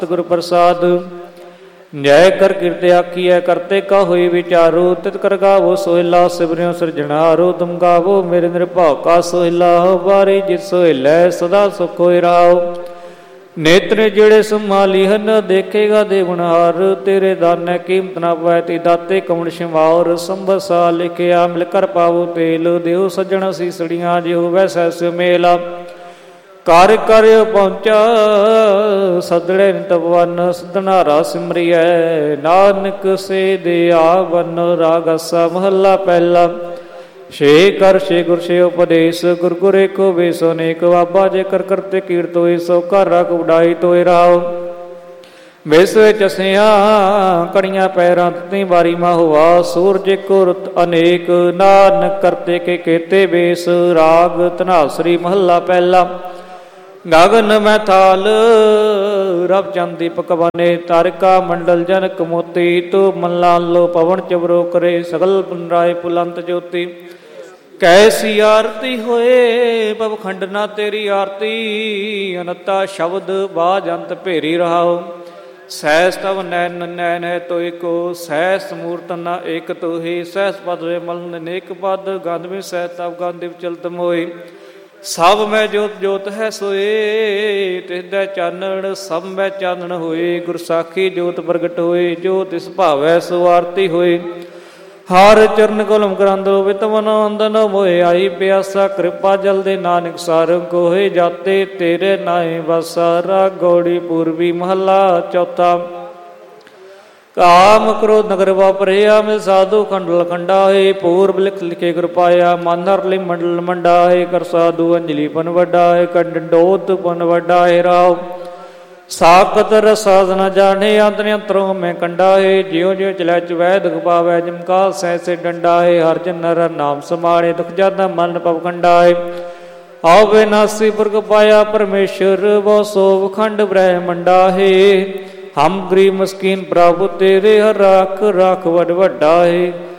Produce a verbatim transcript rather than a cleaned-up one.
ਗੁਰ ਪ੍ਰਸਾਦ। ਜੈ ਕਰ ਕੀਰਤ ਆਖੀਐ ਕਰਤੇ ਕਾ ਹੋਈ ਵਿਚਾਰੋ, ਤਿਤ ਕਰ ਗਾਵੋ ਸੋਹਿਲਾ ਸਿਮਰਿਓ ਸਿਰਜਣਹਾਰੋ। ਤੁਮ ਗਾਵੋ ਮੇਰੇ ਨਿਰਭਉ ਕਾ ਸੋਹਿਲਾ, ਵਾਰੀ ਜਿਤ ਸੋਹਿਲੈ ਸਦਾ ਸੁਖ ਹੋਇ ਰਾਓ। ਨੇਤਰ ਜਿਹੜੇ ਸੰਭਾਲੀ ਹਨ ਦੇਖੇਗਾ ਦੇਵਨਹਾਰ, ਤੇਰੇ ਦਾਨੈ ਕੀਮਤ ਨਾ ਪਵੈ ਤੀ ਦਾਤੇ ਕਵਣ ਸ਼ਿਵਾਰ। ਸੰਭਤ ਸਾਲ ਲਿਖਿਆ ਮਿਲ ਕਰ ਪਾਵੋ ਤੇਲ, ਦਿਓ ਸੱਜਣ ਸੀਸੜੀਆਂ ਜਿਉ ਵੈਸੈ ਸਿਉ ਮੇਲਾ। ਕਰ ਕਰ ਪਹੁੰਚਾ ਸਦੜੇ ਤਪਵਨ, ਸਦਨਾਰਾ ਸਿਮਰਿਐ ਨਾਨਕ ਸੇ ਦੇ ਆਵਨ। ਰਾਗ ਆਸਾ ਮਹੱਲਾ ਪਹਿਲਾ। ਛੇ ਕਰ ਛੇ ਗੁਰ ਛੇ ਉਪਦੇਸ਼, ਗੁਰ ਗੁਰ ਏਕੋ ਵੇਸੋ ਅਨੇਕ। ਬਾਬਾ ਜੇ ਕਰ ਕਰਤੇ ਕੀਰਤ ਹੋਏ, ਸੋ ਘਰ ਰਖ ਉਡਾਈ ਤੋਇ ਰਾਓ। ਵਿਸ ਵਿੱਚ ਅਸਿਆ ਕੜੀਆਂ ਪੈਰਾਂ ਤਤੀ ਵਾਰੀ ਮਾਹੁਆ, ਸੂਰਜ ਏਕੋ ਰੁੱਤ ਅਨੇਕ। ਨਾਨਕ ਕਰਤੇ ਕੇ ਕੇਤੇ ਵੇਸ। ਰਾਗ ਧਨਾਸਰੀ ਮਹੱਲਾ ਪਹਿਲਾ। ਗਗਨ ਮੈਂ ਥਾਲ ਰਬ ਚੰਦ ਦੀਪਕ ਬਨੇ, ਤਾਰਿਕਾ ਮੰਡਲ ਜਨਕ ਮੋਤੀ। ਤੂੰ ਮੱਲਾ ਲੋ ਪਵਨ ਚਵਰੋ ਕਰੇ, ਸਗਲ ਪੁਨਰਾਏ ਪੁਲੰਤ ਜੋਤੀ। ਕੈਸੀ ਆਰਤੀ ਹੋਏ ਪਵ ਖੰਡਨਾ ਤੇਰੀ ਆਰਤੀ, ਅਨਤਾ ਸ਼ਬਦ ਬਾਜ ਅੰਤ ਭੇਰੀ ਰਹਾਓ। ਸਹਿਸ ਤਵ ਨੈਨ ਨੈਨ ਹੈ ਤੋਇ ਕੋ, ਸਹਿਸ ਮੂਰਤ ਨ ਏਕ ਤੋਹੀ। ਸਹਿਸ ਪਦ ਵੇ ਮਲ ਅਨੇਕ ਪਦ, ਗੰਧ ਵਿੱਚ ਸਹਿਸ ਤਵ ਗੰਧ ਚਲਤ ਮੋਏ। ਸਭ ਮੈਂ ਜੋਤ ਜੋਤ ਹੈ ਸੋਏ, ਤਿਸਦਾ ਚਾਨਣ ਸਭ ਮੈਂ ਚਾਨਣ ਹੋਏ। ਗੁਰ ਸਾਖੀ ਜੋਤ ਪ੍ਰਗਟ ਹੋਏ, ਜੋ ਤਿਸ ਭਾਵੈ ਸੋ ਆਰਤੀ ਹੋਏ। ਹਰ ਚਰਨ ਕੋਲਮ ਕਰੰਦ ਵਿਤ ਮਨ ਅੰਦਨ ਮੋਏ, ਆਈ ਪਿਆਸਾ ਕਿਰਪਾ ਜਲ ਦੇ ਨਾਨਕ ਸਾਰ ਕੋਏ। ਜਾਤੇ ਤੇਰੇ ਨਾਏ ਵਸਾਰਾ, ਗੌੜੀ ਪੂਰਬੀ ਮਹੱਲਾ ਚੌਥਾ। ਕਾਮ ਕ੍ਰੋਧ ਨਗਰ ਵਾਪਰਿਆ, ਮਿਲ ਸਾਧੂ ਖੰਡਲ ਖੰਡਾਏ। ਪੂਰਬ ਲਿਖ ਲਿਖੇ ਗੁਰ ਪਾਇਆ, ਮਨ ਹਰ ਲਈ ਮੰਡਲ ਮੰਡਾਏ। ਕਰ ਸਾਧੂ ਅੰਜਲੀ ਪਨ ਵੱਡਾਏ, ਕੰਡੋਤ ਪਨ ਵੱਡਾਏ ਰਾਓ। ਸਾਖਤ ਰਸਾ ਨ ਜਾਣੇ, ਅੰਤਰ ਅੰਤਰੋਂ ਮੈਂ ਕੰਡਾਏ। ਜਿਉ ਜਿਉ ਚਲੈ ਚਵੈ ਦੁਖ ਪਾਵੈ, ਜਿਮ ਕਾਲ ਸਹਿਸੇ ਡੰਡਾਏ। ਹਰ ਜਨ ਨਰ ਨਾਮ ਸਮਾਣੇ, ਦੁਖ ਜਾਦਾ ਮਨ ਪਵ ਕੰਡਾਏ। ਆਓ ਵਿਨਾਸੀ ਪੁਰਖ ਪਾਇਆ ਪਰਮੇਸ਼ਰ, ਵੋ ਸੋਭ ਖੰਡ ਬ੍ਰਹਮੰਡਾ ਹੈ। ਹਮ ਗਰੀਬ ਮਸਕੀਨ ਪ੍ਰਭੂ ਤੇਰੇ, ਹਰ ਰਾਖ ਰਾਖ ਵਡ ਵੱਡਾ ਹੈ।